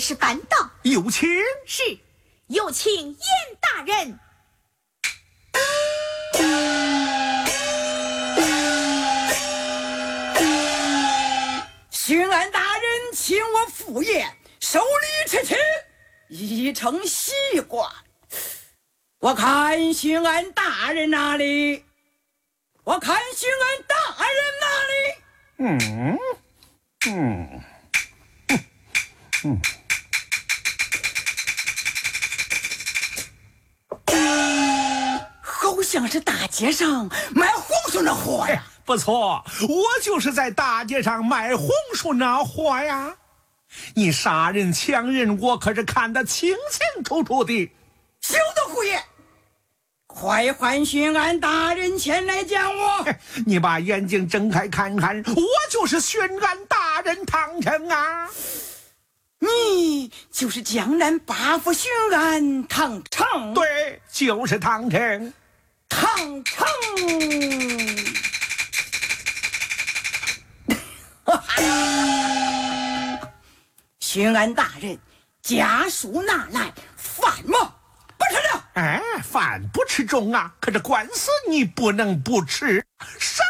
事赶到， 有请。 是，有请燕大人。 巡按大人请我赴宴，守礼之情已成习惯。我看巡按大人那里，我看巡按大人那里。好像是大街上卖红薯的货呀。 不错，我就是在大街上卖红薯那货呀。你杀人抢人，我可是看得清清楚楚的。 休得胡言！快唤巡按大人前来见我。 你把眼睛睁开看看，我就是巡按大人唐城啊。 你就是江南八府巡按唐城？ 对，就是唐城。 唐城。巡按大人，家书拿来，饭吗？不吃了。 饭不吃重啊，可这官司你不能不吃。上